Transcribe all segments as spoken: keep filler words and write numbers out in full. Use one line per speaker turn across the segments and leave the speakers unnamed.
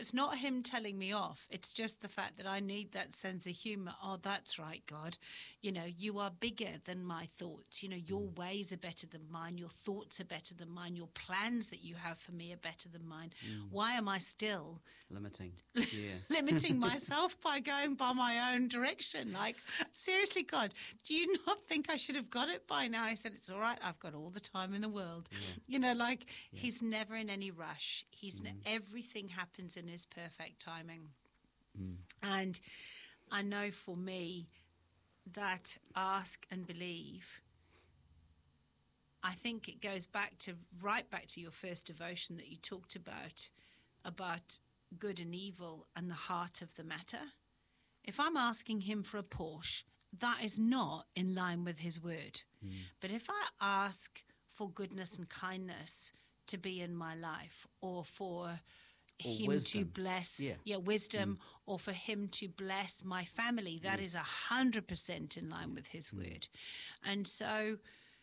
it's not him telling me off. It's just the fact that I need that sense of humor. Oh, that's right, God. You know, you are bigger than my thoughts. You know, your mm. ways are better than mine. Your thoughts are better than mine. Your plans that you have for me are better than mine. Mm. Why am I still
limiting? Yeah.
limiting myself by going by my own direction? Like, seriously, God, do you not think I should have got it by now? I said, it's all right. I've got all the time in the world. Yeah. You know, like yeah. he's never in any rush. He's mm. ne- everything happens in his perfect timing. Mm. And I know for me that ask and believe, I think it goes back to right back to your first devotion that you talked about, about good and evil and the heart of the matter. If I'm asking him for a Porsche, that is not in line with his word. Mm. But if I ask for goodness and kindness to be in my life, or for
or
him
wisdom.
to bless,
yeah,
yeah wisdom,
mm.
or for him to bless my family, that
yes.
is a hundred percent in line with his mm. word. And so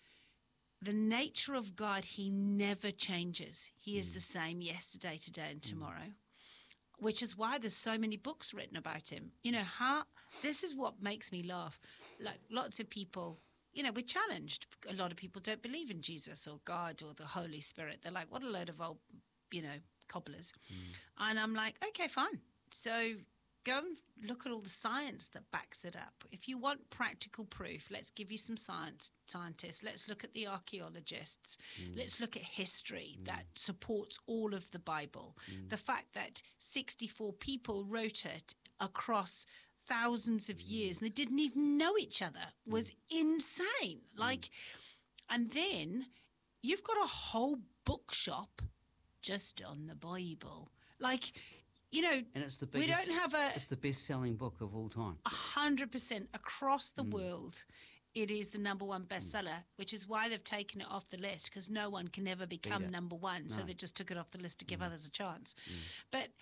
the nature of God, he never changes. He mm. is the same yesterday, today, and tomorrow. Mm. Which is why there's so many books written about him. You know, how this is what makes me laugh. Like lots of people, you know, we're challenged. A lot of people don't believe in Jesus or God or the Holy Spirit. They're like, what a load of old, you know, cobblers. Mm. And I'm like, okay, fine. So go and look at all the science that backs it up. If you want practical proof, let's give you some science scientists. Let's look at the archaeologists. Mm. Let's look at history mm. that supports all of the Bible. Mm. The fact that sixty-four people wrote it across thousands of years and they didn't even know each other was mm. insane. Like, mm. and then you've got a whole bookshop just on the Bible. Like, you know,
and it's the biggest,
we don't have a...
It's the best-selling book of all time.
A hundred percent across the mm. world, it is the number one bestseller, mm. which is why they've taken it off the list, because no one can ever become number one. No. So they just took it off the list to give mm. others a chance. Mm. But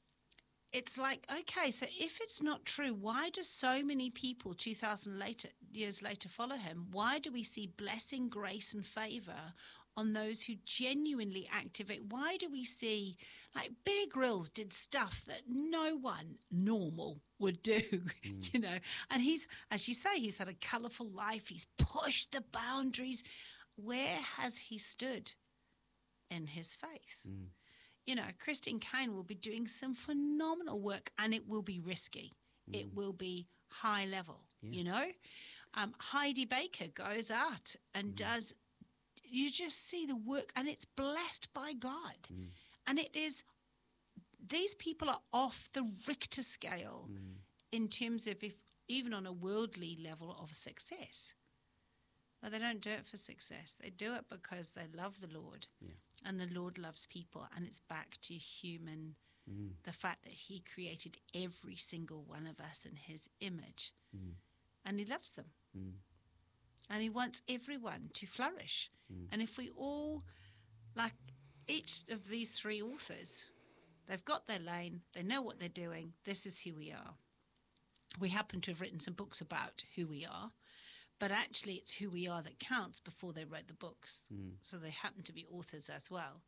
it's like, okay, so if it's not true, why do so many people two thousand later, years later follow him? Why do we see blessing, grace and favor on those who genuinely activate? Why do we see, like, Bear Grylls did stuff that no one normal would do, mm. you know? And he's, as you say, he's had a colourful life. He's pushed the boundaries. Where has he stood in his faith? Mm. You know, Christine Caine will be doing some phenomenal work, and it will be risky. Mm. It will be high level, yeah. you know. Um, Heidi Baker goes out and mm. does, you just see the work, and it's blessed by God. Mm. And it is, these people are off the Richter scale mm. in terms of, if even on a worldly level of success. But they don't do it for success. They do it because they love the Lord. Yeah. And the Lord loves people. And it's back to human, mm. the fact that he created every single one of us in his image. Mm. And he loves them. Mm. And he wants everyone to flourish. Mm. And if we all, like each of these three authors, they've got their lane. They know what they're doing. This is who we are. We happen to have written some books about who we are. But actually, it's who we are that counts before they wrote the books. Mm. So they happen to be authors as well.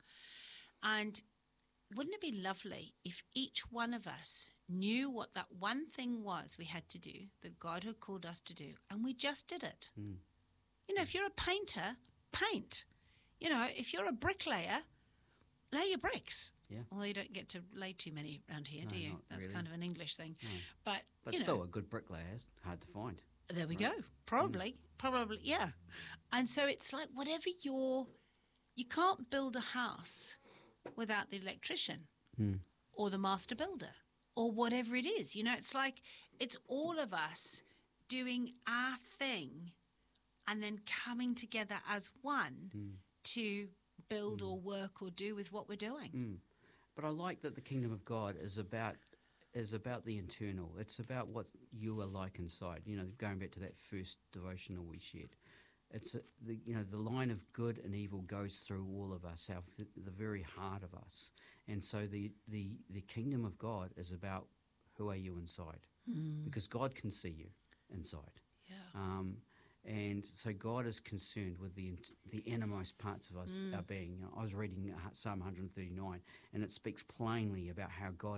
And wouldn't it be lovely if each one of us knew what that one thing was we had to do, that God had called us to do, and we just did it? Mm. You know, if you're a painter, paint. You know, if you're a bricklayer, lay your bricks. Yeah. Well, you don't get to lay too many around here,
no,
do you? That's
really.
kind of an English thing.
No.
But,
but
you
still,
know,
a good bricklayer is hard to find.
There we
right.
go. Probably, mm. probably, yeah. And so it's like whatever you're, you can't build a house without the electrician mm. or the master builder or whatever it is. You know, it's like it's all of us doing our thing and then coming together as one mm. to build mm. or work or do with what we're doing.
Mm. But I like that the kingdom of God is about is about the internal. It's about what you are like inside. You know, going back to that first devotional we shared. It's a, the you know the line of good and evil goes through all of us, our, the very heart of us. And so the, the, the kingdom of God is about who are you inside, mm. because God can see you inside.
Yeah.
Um, and so God is concerned with the the innermost parts of us, mm. our being. You know, I was reading Psalm one thirty-nine, and it speaks plainly about how God